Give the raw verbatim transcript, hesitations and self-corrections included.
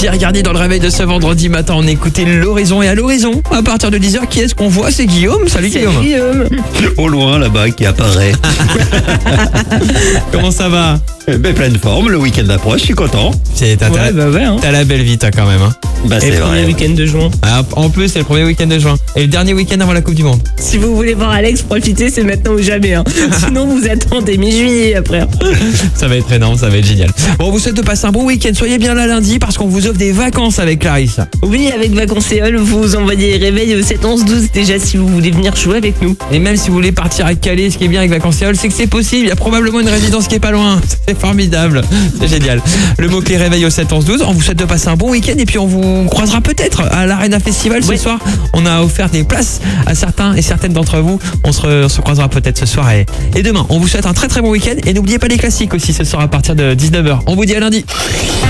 Pierre Garnier dans le réveil de ce vendredi matin. On écoutait l'horizon et à l'horizon, à partir de dix heures, qui est-ce qu'on voit? C'est Guillaume. Salut Guillaume. Guillaume. Au loin là-bas qui apparaît. Comment ça va? Ben, pleine forme, le week-end approche, je suis content. C'est, t'as, Ouais, t'as- bah ouais. Hein. t'as la belle vie, toi, quand même. Hein. Bah Et c'est premier vrai. week-end de juin. Ah, en plus, c'est le premier week-end de juin. Et le dernier week-end avant la Coupe du Monde. Si vous voulez voir Alex, profitez, c'est maintenant ou jamais. Hein. Sinon, vous attendez mi-juillet après. Ça va être énorme, ça va être génial. Bon, on vous souhaite de passer un bon week-end. Soyez bien là lundi parce qu'on vous offre des vacances avec Clarisse. Oui, avec Vacances et All, vous envoyez réveil au sept onze douze déjà si vous voulez venir jouer avec nous. Et même si vous voulez partir à Calais, ce qui est bien avec Vacances et All, c'est que c'est possible. Il y a probablement une résidence qui est pas loin. C'est formidable. C'est génial. Le mot-clé réveil au sept onze douze. On vous souhaite de passer un bon week-end et puis on vous croisera peut-être à l'Arena Festival ce Ouais. soir. On a offert des places à certains et certaines d'entre vous. On se, re- on se croisera peut-être ce soir et, et demain. On vous souhaite un très très bon week-end et n'oubliez pas les classiques aussi ce soir à partir de dix-neuf heures. On vous dit à lundi.